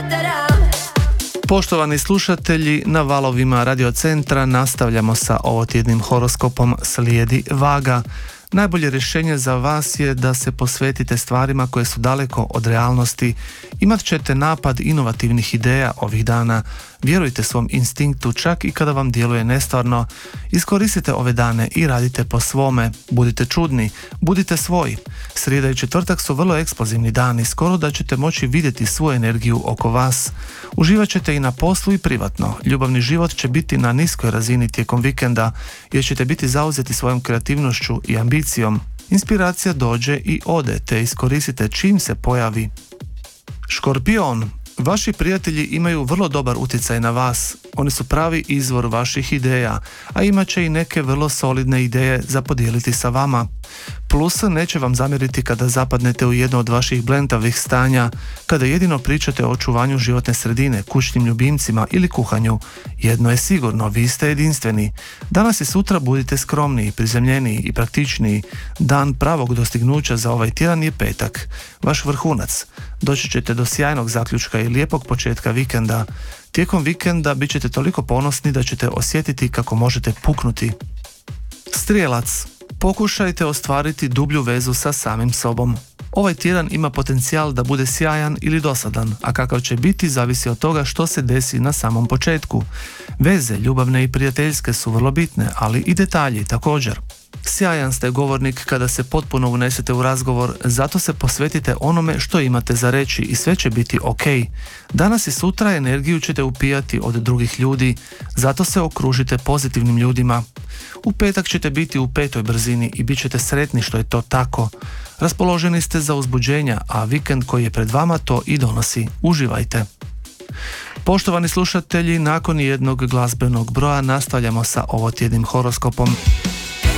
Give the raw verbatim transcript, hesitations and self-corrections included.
Poštovani slušatelji, na valovima Radio Centra nastavljamo sa ovotjednim horoskopom. Slijedi Vaga. Najbolje rješenje za vas je da se posvetite stvarima koje su daleko od realnosti. Imat ćete napad inovativnih ideja ovih dana. Vjerujte svom instinktu čak i kada vam djeluje nestvarno. Iskoristite ove dane i radite po svome. Budite čudni, budite svoji. Srijeda i četvrtak su vrlo eksplozivni dani, skoro da ćete moći vidjeti svu energiju oko vas. Uživat ćete i na poslu i privatno. Ljubavni život će biti na niskoj razini tijekom vikenda, jer ćete biti zauzeti svojom kreativnošću i ambicijom. Inspiracija dođe i ode, te iskoristite čim se pojavi. Škorpion. Vaši prijatelji imaju vrlo dobar utjecaj na vas. Oni su pravi izvor vaših ideja, a imat će i neke vrlo solidne ideje za podijeliti sa vama. Plus, neće vam zamjeriti kada zapadnete u jedno od vaših blentavih stanja, kada jedino pričate o očuvanju životne sredine, kućnim ljubimcima ili kuhanju. Jedno je sigurno, vi ste jedinstveni. Danas i sutra budite skromniji, prizemljeniji i praktičniji. Dan pravog dostignuća za ovaj tjedan je petak. Vaš vrhunac. Doći ćete do sjajnog zaključka i lijepog početka vikenda. Tijekom vikenda bit ćete toliko ponosni da ćete osjetiti kako možete puknuti. Strijelac. Pokušajte ostvariti dublju vezu sa samim sobom. Ovaj tjedan ima potencijal da bude sjajan ili dosadan, a kakav će biti zavisi od toga što se desi na samom početku. Veze, ljubavne i prijateljske su vrlo bitne, ali i detalji također. Sjajan ste govornik kada se potpuno unesete u razgovor, zato se posvetite onome što imate za reći i sve će biti ok. Danas i sutra energiju ćete upijati od drugih ljudi, zato se okružite pozitivnim ljudima. U petak ćete biti u petoj brzini i bit ćete sretni što je to tako. Raspoloženi ste za uzbuđenja, a vikend koji je pred vama to i donosi. Uživajte! Poštovani slušatelji, nakon jednog glazbenog broja nastavljamo sa ovotjednim horoskopom.